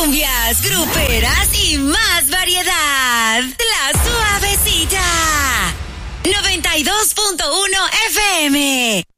cumbias, gruperas y más variedad. La Suavecita. 92.1 FM.